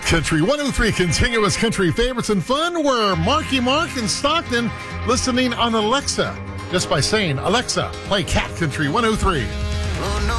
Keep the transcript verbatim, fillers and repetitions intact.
Country one oh three, continuous country favorites and fun. We're Marky Mark in Stockton, listening on Alexa. Just by saying, Alexa, play Cat Country one oh three.